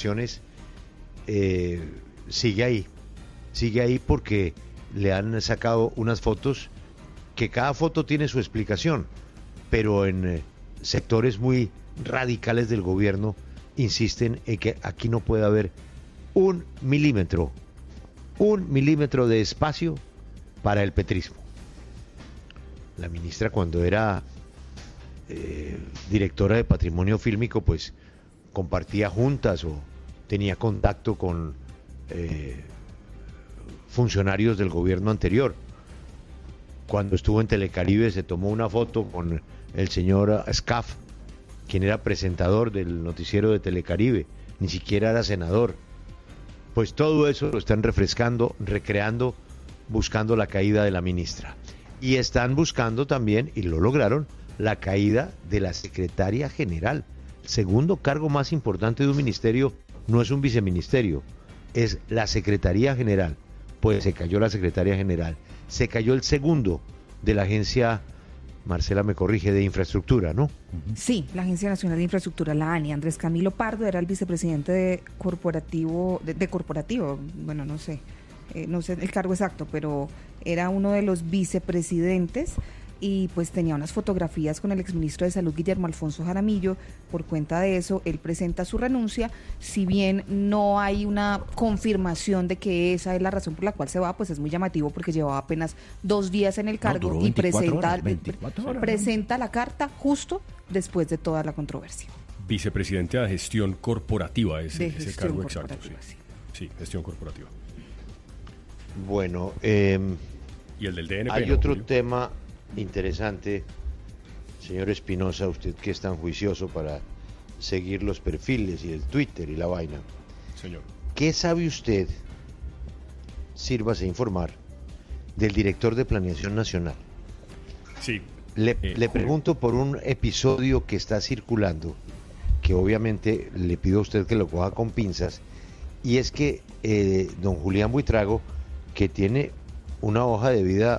declaraciones, sigue ahí porque le han sacado unas fotos que cada foto tiene su explicación, pero en sectores muy radicales del gobierno insisten en que aquí no puede haber un milímetro de espacio para el petrismo. La ministra, cuando era directora de Patrimonio Fílmico, pues compartía juntas o tenía contacto con funcionarios del gobierno anterior. Cuando estuvo en Telecaribe se tomó una foto con el señor Scaf, quien era presentador del noticiero de Telecaribe, ni siquiera era senador. Pues todo eso lo están refrescando, recreando, buscando la caída de la ministra. Y están buscando también, y lo lograron, la caída de la secretaria general. El segundo cargo más importante de un ministerio no es un viceministerio, es la secretaría general. Pues se cayó la secretaria general, se cayó el segundo de la agencia, Marcela me corrige, de infraestructura, ¿no? Sí, la Agencia Nacional de Infraestructura, la ANI. Andrés Camilo Pardo era el vicepresidente de corporativo, bueno, no sé el cargo exacto, pero era uno de los vicepresidentes y pues tenía unas fotografías con el exministro de Salud, Guillermo Alfonso Jaramillo. Por cuenta de eso, él presenta su renuncia. Si bien no hay una confirmación de que esa es la razón por la cual se va, pues es muy llamativo porque llevaba apenas 2 días en el cargo y presenta la carta justo después de toda la controversia. Vicepresidente de Gestión Corporativa, ese cargo exacto. Sí, gestión corporativa. Bueno, y el del DNP. Hay otro tema interesante, señor Espinosa, usted que es tan juicioso para seguir los perfiles y el Twitter y la vaina. Señor. ¿Qué sabe usted, sírvase informar, del director de Planeación Nacional? Sí. Le pregunto por un episodio que está circulando, que obviamente le pido a usted que lo coja con pinzas, y es que don Julián Buitrago, que tiene una hoja de vida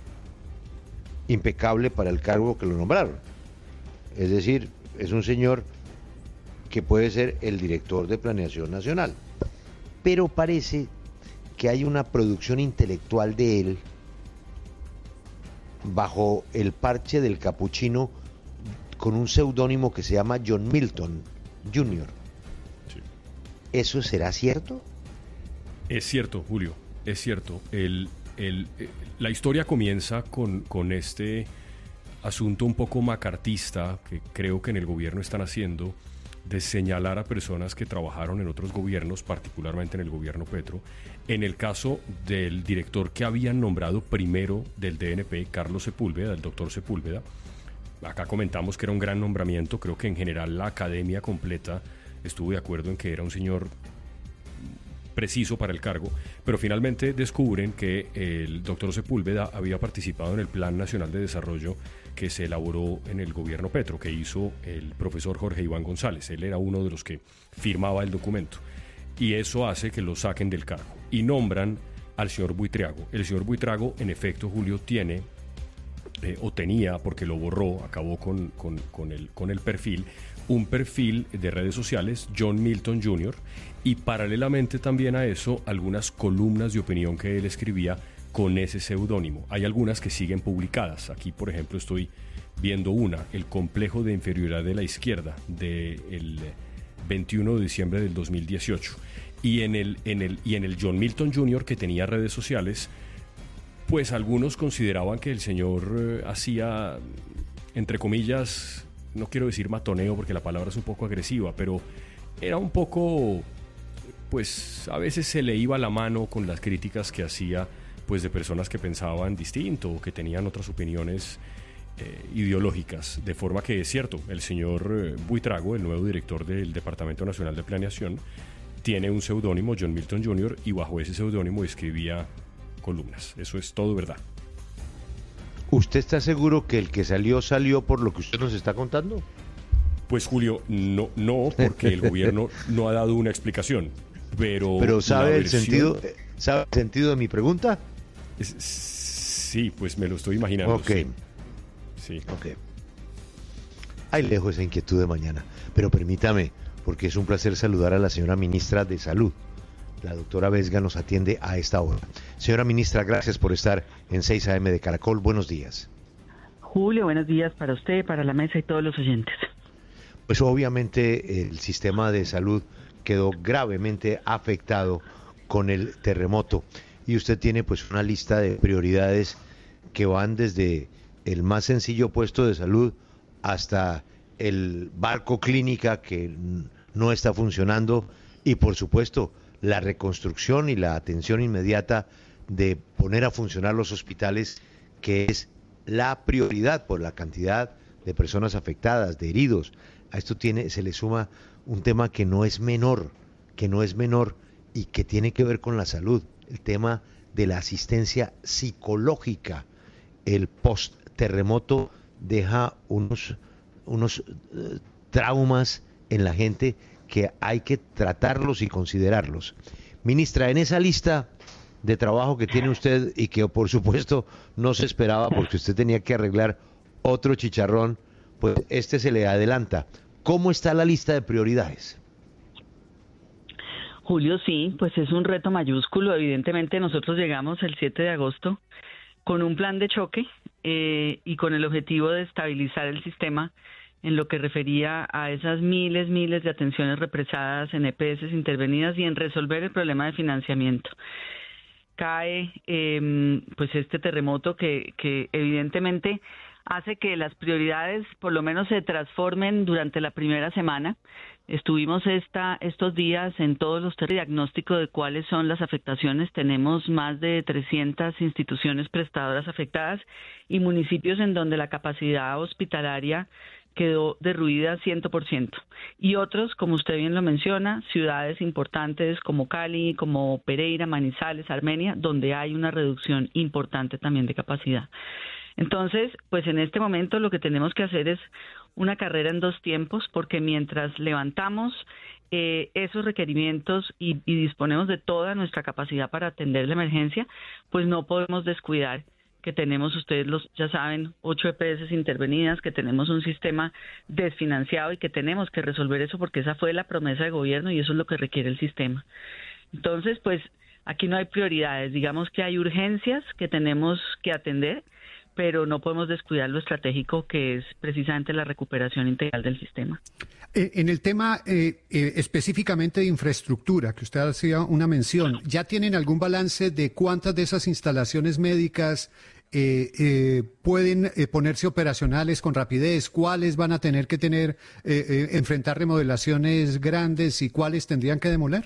impecable para el cargo que lo nombraron, es decir, es un señor que puede ser el director de Planeación Nacional, pero parece que hay una producción intelectual de él bajo el parche del capuchino con un seudónimo que se llama John Milton Jr. Sí. ¿Eso será cierto? Es cierto, Julio, es cierto. La historia comienza con este asunto un poco macartista que creo que en el gobierno están haciendo, de señalar a personas que trabajaron en otros gobiernos, particularmente en el gobierno Petro. En el caso del director que habían nombrado primero del DNP, Carlos Sepúlveda, el doctor Sepúlveda, acá comentamos que era un gran nombramiento. Creo que en general la academia completa estuvo de acuerdo en que era un señor preciso para el cargo, pero finalmente descubren que el doctor Sepúlveda había participado en el Plan Nacional de Desarrollo que se elaboró en el gobierno Petro, que hizo el profesor Jorge Iván González. Él era uno de los que firmaba el documento, y eso hace que lo saquen del cargo y nombran al señor Buitrago. El señor Buitrago, en efecto, Julio, tiene o tenía, porque lo borró, acabó con el perfil, un perfil de redes sociales, John Milton Jr., y paralelamente también a eso, algunas columnas de opinión que él escribía con ese seudónimo. Hay algunas que siguen publicadas. Aquí, por ejemplo, estoy viendo una, El complejo de inferioridad de la izquierda, del 21 de diciembre del 2018. Y en el John Milton Jr., que tenía redes sociales, pues algunos consideraban que el señor hacía, entre comillas, no quiero decir matoneo porque la palabra es un poco agresiva, pero era un poco, pues a veces se le iba la mano con las críticas que hacía, pues de personas que pensaban distinto o que tenían otras opiniones ideológicas. De forma que es cierto, el señor Buitrago, el nuevo director del Departamento Nacional de Planeación, tiene un seudónimo, John Milton Jr., y bajo ese seudónimo escribía columnas. Eso es todo verdad. ¿Usted está seguro que el que salió por lo que usted nos está contando? Pues Julio, no, porque el gobierno no ha dado una explicación. Pero ¿sabe el sentido de mi pregunta? Sí, pues me lo estoy imaginando. Ok. Sí. Ok. Ahí le dejo esa inquietud de mañana. Pero permítame, porque es un placer saludar a la señora ministra de Salud. La doctora Vesga nos atiende a esta hora. Señora ministra, gracias por estar en 6 AM de Caracol. Buenos días. Julio, buenos días para usted, para la mesa y todos los oyentes. Pues obviamente el sistema de salud quedó gravemente afectado con el terremoto y usted tiene pues una lista de prioridades que van desde el más sencillo puesto de salud hasta el barco clínica que no está funcionando y por supuesto la reconstrucción y la atención inmediata de poner a funcionar los hospitales, que es la prioridad por la cantidad de personas afectadas, de heridos. A esto se le suma un tema que no es menor y que tiene que ver con la salud, el tema de la asistencia psicológica. El post-terremoto deja unos traumas en la gente que hay que tratarlos y considerarlos. Ministra, en esa lista de trabajo que tiene usted y que por supuesto no se esperaba porque usted tenía que arreglar otro chicharrón, pues se le adelanta. ¿Cómo está la lista de prioridades? Julio, sí, pues es un reto mayúsculo. Evidentemente nosotros llegamos el 7 de agosto con un plan de choque y con el objetivo de estabilizar el sistema en lo que refería a esas miles de atenciones represadas en EPS intervenidas y en resolver el problema de financiamiento. Cae pues este terremoto que evidentemente hace que las prioridades por lo menos se transformen durante la primera semana. Estuvimos estos días en todos los diagnósticos de cuáles son las afectaciones. Tenemos más de 300 instituciones prestadoras afectadas y municipios en donde la capacidad hospitalaria quedó derruida 100%. Y otros, como usted bien lo menciona, ciudades importantes como Cali, como Pereira, Manizales, Armenia, donde hay una reducción importante también de capacidad. Entonces, pues en este momento lo que tenemos que hacer es una carrera en dos tiempos, porque mientras levantamos esos requerimientos y disponemos de toda nuestra capacidad para atender la emergencia, pues no podemos descuidar que tenemos, ustedes ya saben, 8 EPS intervenidas, que tenemos un sistema desfinanciado y que tenemos que resolver eso porque esa fue la promesa de gobierno y eso es lo que requiere el sistema. Entonces, pues aquí no hay prioridades, digamos que hay urgencias que tenemos que atender, pero no podemos descuidar lo estratégico que es precisamente la recuperación integral del sistema. En el tema específicamente de infraestructura, que usted hacía una mención, ¿ya tienen algún balance de cuántas de esas instalaciones médicas pueden ponerse operacionales con rapidez? ¿Cuáles van a tener que enfrentar remodelaciones grandes y cuáles tendrían que demoler?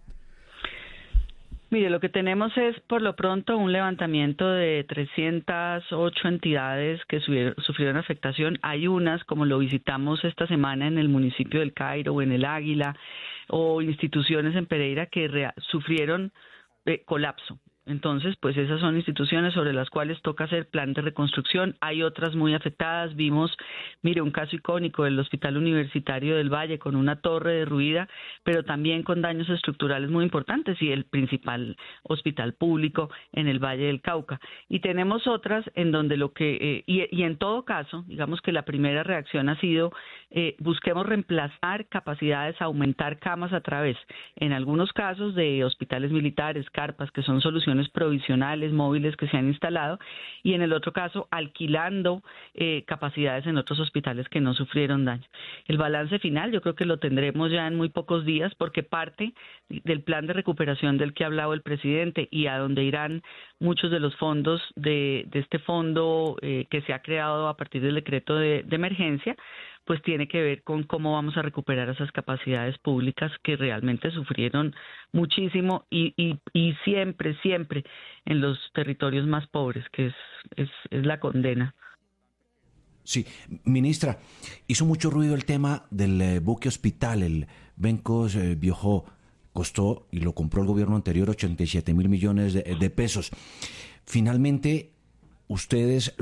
Mire, lo que tenemos es, por lo pronto, un levantamiento de 308 entidades que sufrieron afectación. Hay unas, como lo visitamos esta semana en el municipio del Cairo o en el Águila, o instituciones en Pereira que sufrieron colapso. Entonces, pues esas son instituciones sobre las cuales toca hacer plan de reconstrucción. Hay otras muy afectadas. Vimos, un caso icónico del Hospital Universitario del Valle con una torre derruida, pero también con daños estructurales muy importantes, y el principal hospital público en el Valle del Cauca. Y tenemos otras en donde y en todo caso, digamos que la primera reacción ha sido busquemos reemplazar capacidades, aumentar camas a través, en algunos casos, de hospitales militares, carpas, que son soluciones provisionales, móviles que se han instalado, y en el otro caso alquilando capacidades en otros hospitales que no sufrieron daño. El balance final yo creo que lo tendremos ya en muy pocos días, porque parte del plan de recuperación del que ha hablado el presidente y a donde irán muchos de los fondos de este fondo que se ha creado a partir del decreto de emergencia, pues tiene que ver con cómo vamos a recuperar esas capacidades públicas que realmente sufrieron muchísimo y siempre en los territorios más pobres, que es la condena. Sí, ministra, hizo mucho ruido el tema del buque hospital, el Bencos Biojó. Costó, y lo compró el gobierno anterior, 87.000 millones de pesos. Finalmente, ustedes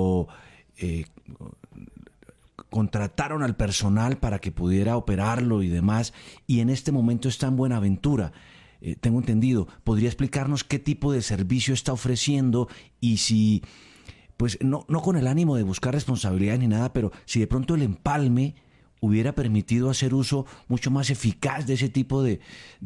contrataron al personal para que pudiera operarlo y demás, y en este momento está en Buenaventura. Tengo entendido. ¿Podría explicarnos qué tipo de servicio está ofreciendo y si, pues no con el ánimo de buscar responsabilidad ni nada, pero si de pronto el empalme hubiera permitido hacer uso mucho más eficaz de ese tipo de